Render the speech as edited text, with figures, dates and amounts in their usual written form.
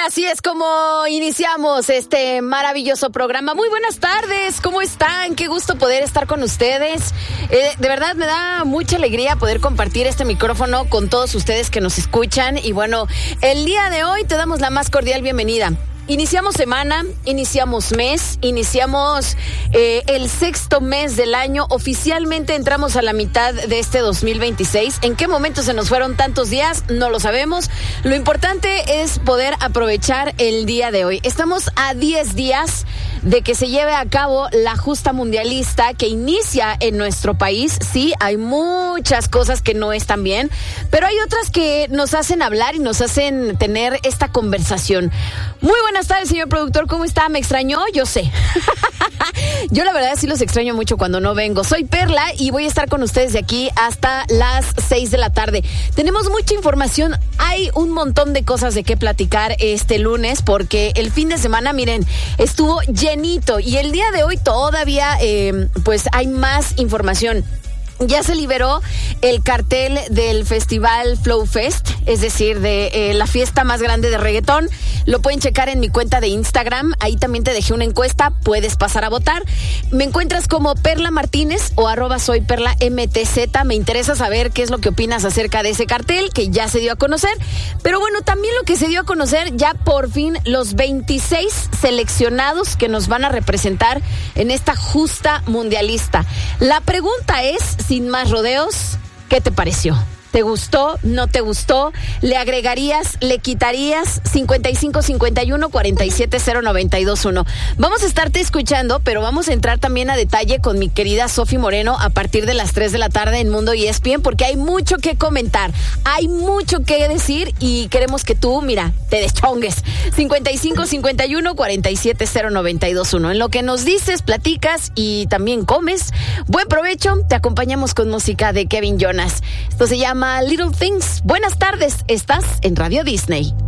Así es como iniciamos este maravilloso programa. Muy buenas tardes, ¿cómo están? Qué gusto poder estar con ustedes. De verdad me da mucha alegría poder compartir este micrófono con todos ustedes que nos escuchan. Y bueno, el día de hoy te damos la más cordial bienvenida. Iniciamos semana, iniciamos mes, iniciamos el sexto mes del año. Oficialmente entramos a la mitad de este 2026. ¿En qué momento se nos fueron tantos días? No lo sabemos. Lo importante es poder aprovechar el día de hoy. Estamos a 10 días de que se lleve a cabo la justa mundialista que inicia en nuestro país. Sí, hay muchas cosas que no están bien, pero hay otras que nos hacen hablar y nos hacen tener esta conversación. Muy buenas tardes, señor productor, ¿cómo está? ¿Me extrañó? Yo sé. Yo la verdad sí los extraño mucho cuando no vengo. Soy Perla y voy a estar con ustedes de aquí hasta las 6 de la tarde. Tenemos mucha información, hay un montón de cosas de qué platicar este lunes, porque el fin de semana, miren, estuvo llenito y el día de hoy todavía pues hay más información. Ya se liberó el cartel del festival Flow Fest, es decir, de la fiesta más grande de reggaetón. Lo pueden checar en mi cuenta de Instagram. Ahí también te dejé una encuesta, puedes pasar a votar. Me encuentras como Perla Martínez o @soyperlamtz. Me interesa saber qué es lo que opinas acerca de ese cartel que ya se dio a conocer. Pero bueno, también lo que se dio a conocer, ya por fin los 26 seleccionados que nos van a representar en esta justa mundialista. La pregunta es, sin más rodeos, ¿qué te pareció? ¿Te gustó? ¿No te gustó? ¿Le agregarías? ¿Le quitarías? 5551-470-921. Vamos a estarte escuchando, pero vamos a entrar también a detalle con mi querida Sofi Moreno a partir de las 3 de la tarde en Mundo ESPN, porque hay mucho que comentar, hay mucho que decir y queremos que tú, mira, te deschongues. 5551-470-921. En lo que nos dices, platicas y también comes. Buen provecho, te acompañamos con música de Kevin Jonas. Esto se llama Little Things. Buenas tardes, estás en Radio Disney.